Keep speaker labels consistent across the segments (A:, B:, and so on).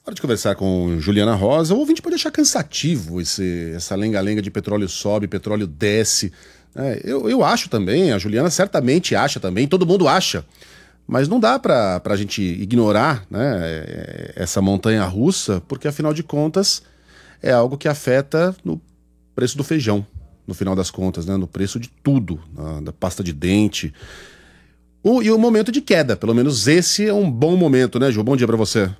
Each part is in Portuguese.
A: Hora de conversar com Juliana Rosa. O ouvinte pode achar cansativo essa lenga-lenga de petróleo sobe, petróleo desce. Eu acho também, a Juliana certamente acha também, todo mundo acha. Mas não dá pra gente ignorar, né, essa montanha russa, porque afinal de contas é algo que afeta no preço do feijão, no final das contas, né, no preço de tudo, da pasta de dente. E o momento de queda, pelo menos esse é um bom momento, né, Ju? Bom dia pra você.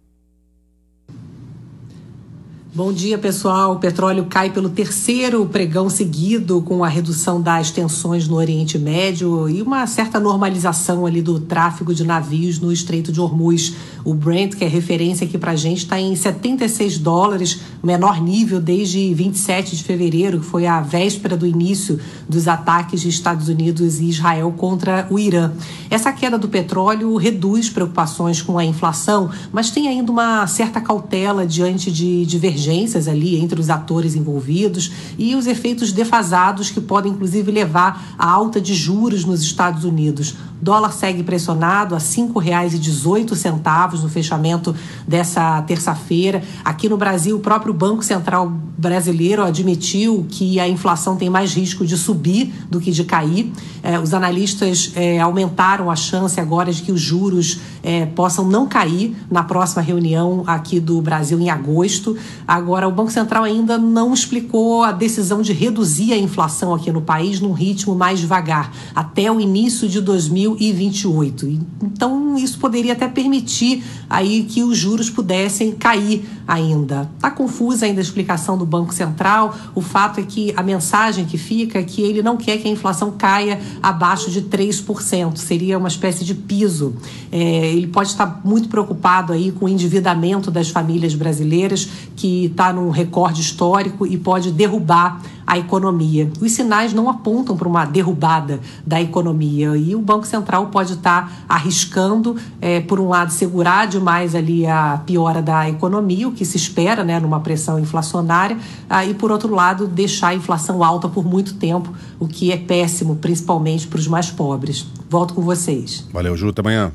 B: Bom dia, pessoal. O petróleo cai pelo terceiro pregão seguido, com a redução das tensões no Oriente Médio e uma certa normalização ali do tráfego de navios no Estreito de Hormuz. O Brent, que é referência aqui pra gente, está em $76, o menor nível desde 27 de fevereiro, que foi a véspera do início dos ataques de Estados Unidos e Israel contra o Irã. Essa queda do petróleo reduz preocupações com a inflação, mas tem ainda uma certa cautela diante de divergências ali entre os atores envolvidos e os efeitos defasados que podem inclusive levar à alta de juros nos Estados Unidos. O dólar segue pressionado a R$ 5,18 no fechamento dessa terça-feira. Aqui no Brasil, o próprio Banco Central brasileiro admitiu que a inflação tem mais risco de subir do que de cair. Os analistas aumentaram a chance agora de que os juros possam não cair na próxima reunião aqui do Brasil em agosto. Agora, o Banco Central ainda não explicou a decisão de reduzir a inflação aqui no país num ritmo mais devagar, até o início de 2028. Então, isso poderia até permitir aí que os juros pudessem cair ainda. Está confusa ainda a explicação do Banco Central. O fato é que a mensagem que fica é que ele não quer que a inflação caia abaixo de 3%. Seria uma espécie de piso. Ele pode estar muito preocupado aí com o endividamento das famílias brasileiras, que está num recorde histórico e pode derrubar a economia. Os sinais não apontam para uma derrubada da economia e o Banco Central pode estar arriscando, por um lado, segurar demais ali a piora da economia, o que se espera, né, numa pressão inflacionária, e, por outro lado, deixar a inflação alta por muito tempo, o que é péssimo, principalmente para os mais pobres. Volto com vocês.
A: Valeu, Ju. Até amanhã.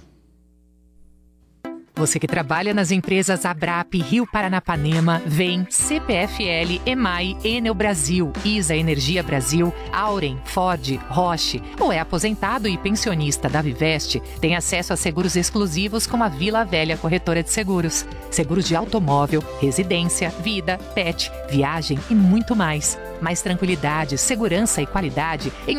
C: Você que trabalha nas empresas Abrap, Rio Paranapanema, vem CPFL, EMAI, Enel Brasil, ISA Energia Brasil, Auren, Ford, Roche, ou é aposentado e pensionista da Viveste, tem acesso a seguros exclusivos como a Vila Velha Corretora de Seguros. Seguros de automóvel, residência, vida, pet, viagem e muito mais. Mais tranquilidade, segurança e qualidade em